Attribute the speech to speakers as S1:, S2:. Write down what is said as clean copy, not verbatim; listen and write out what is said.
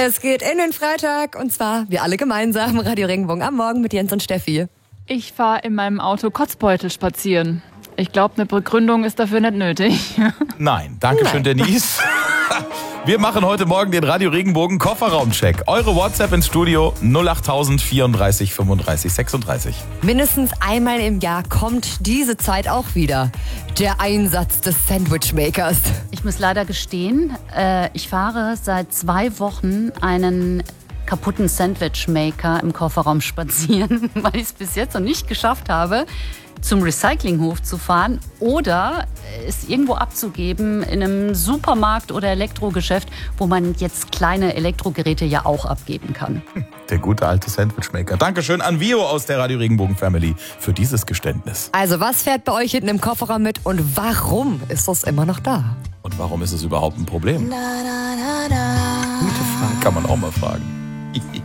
S1: Es geht in den Freitag und zwar wir alle gemeinsam. Radio Regenbogen am Morgen mit Jens und Steffi.
S2: Ich fahre in meinem Auto Kotzbeutel spazieren. Ich glaube, eine Begründung ist dafür nicht nötig.
S3: Nein, danke schön, Denise. Wir machen heute Morgen den Radio Regenbogen Kofferraumcheck. Eure WhatsApp ins Studio 08000 34 35 36.
S1: Mindestens einmal im Jahr kommt diese Zeit auch wieder. Der Einsatz des Sandwichmakers.
S4: Ich muss leider gestehen, ich fahre seit 2 Wochen einen kaputten Sandwichmaker im Kofferraum spazieren, weil ich es bis jetzt noch nicht geschafft habe, zum Recyclinghof zu fahren oder es irgendwo abzugeben in einem Supermarkt oder Elektrogeschäft, wo man jetzt kleine Elektrogeräte ja auch abgeben kann.
S3: Der gute alte Sandwichmaker. Dankeschön an Vio aus der Radio Regenbogen Family für dieses Geständnis.
S1: Also was fährt bei euch hinten im Kofferraum mit und warum ist das immer noch da?
S3: Und warum ist es überhaupt ein Problem? Gute Frage. Kann man auch mal fragen.